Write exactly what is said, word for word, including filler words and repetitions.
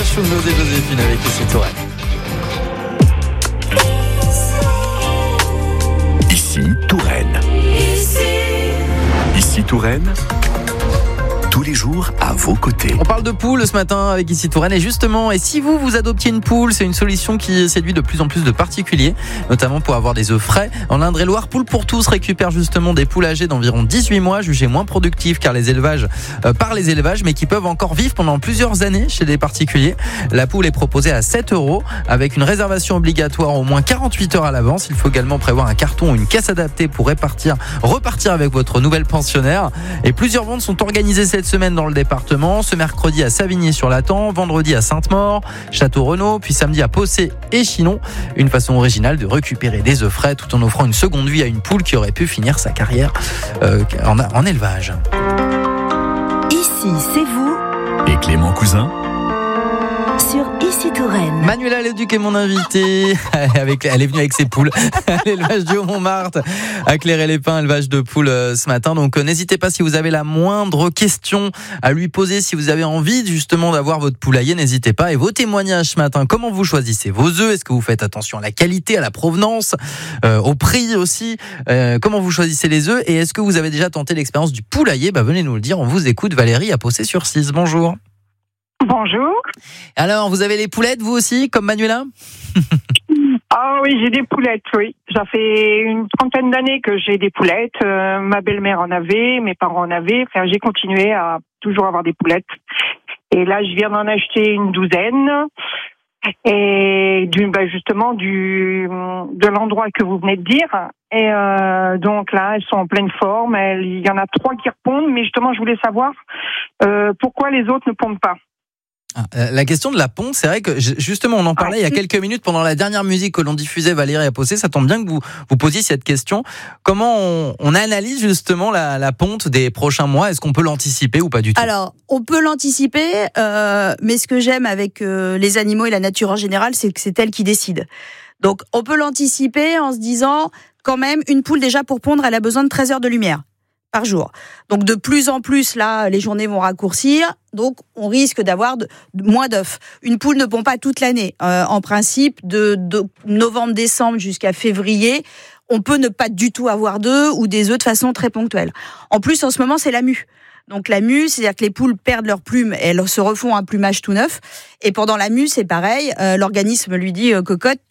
Chouno et Joséphine avec ici Touraine. Ici Touraine. Ici Touraine. Tous les jours à vos côtés. On parle de poules ce matin avec ici Touraine et justement, et si vous vous adoptiez une poule, c'est une solution qui séduit de plus en plus de particuliers, notamment pour avoir des œufs frais. En Indre-et-Loire, Poules pour tous récupère justement des poules âgées d'environ dix-huit mois, jugées moins productives car les élevages, euh, par les élevages, mais qui peuvent encore vivre pendant plusieurs années chez des particuliers. La poule est proposée à sept euros avec une réservation obligatoire au moins quarante-huit heures à l'avance. Il faut également prévoir un carton ou une caisse adaptée pour répartir, repartir avec votre nouvelle pensionnaire. Et plusieurs ventes sont organisées cette semaine dans le département. Ce mercredi à Savigny-sur-Latan, vendredi à Sainte-Maure, Château-Renaud, puis samedi à Possé et Chinon. Une façon originale de récupérer des œufs frais tout en offrant une seconde vie à une poule qui aurait pu finir sa carrière euh, en, en élevage. Ici, c'est vous Et Clément Cousin sur Ici Touraine. Manuela Leduc est mon invitée. Avec, elle est venue avec ses poules à l'élevage du Haut-Montmartre, à Clairet-les-Pins, élevage de poules euh, ce matin. Donc euh, n'hésitez pas si vous avez la moindre question à lui poser, si vous avez envie justement d'avoir votre poulailler, n'hésitez pas. Et vos témoignages ce matin, comment vous choisissez vos œufs? Est-ce que vous faites attention à la qualité, à la provenance, euh, au prix aussi? euh, Comment vous choisissez les œufs? Et est-ce que vous avez déjà tenté l'expérience du poulailler? Bah, venez nous le dire, on vous écoute. Valérie à Possé-sur-Cise, bonjour. Bonjour. Alors, vous avez les poulettes, vous aussi, comme Manuela? Ah oui, j'ai des poulettes, oui. Ça fait une trentaine d'années que j'ai des poulettes. Euh, ma belle-mère en avait, mes parents en avaient. Enfin, j'ai continué à toujours avoir des poulettes. Et là, je viens d'en acheter une douzaine. Et du, bah justement, du, de l'endroit que vous venez de dire. Et euh, donc là, elles sont en pleine forme. Elles, il y en a trois qui répondent. Mais justement, je voulais savoir euh, pourquoi les autres ne pondent pas. La question de la ponte, c'est vrai que justement on en parlait il y a quelques minutes pendant la dernière musique que l'on diffusait, Valérie à Possé. Ça tombe bien que vous vous posiez cette question. Comment on, on analyse justement la, la ponte des prochains mois? Est-ce qu'on peut l'anticiper ou pas du tout? Alors, on peut l'anticiper, euh, mais ce que j'aime avec euh, les animaux et la nature en général, c'est que c'est elle qui décide. Donc, on peut l'anticiper en se disant, quand même, une poule déjà pour pondre, elle a besoin de treize heures de lumière par jour. Donc de plus en plus, là, les journées vont raccourcir, donc on risque d'avoir de, de, moins d'œufs. Une poule ne pond pas toute l'année. Euh, en principe, de, de novembre-décembre jusqu'à février, on peut ne pas du tout avoir d'œufs ou des œufs de façon très ponctuelle. En plus, en ce moment, c'est la mue. Donc la mue, c'est-à-dire que les poules perdent leurs plumes et elles se refont un plumage tout neuf. Et pendant la mue, c'est pareil, euh, l'organisme lui dit euh, « Cocotte,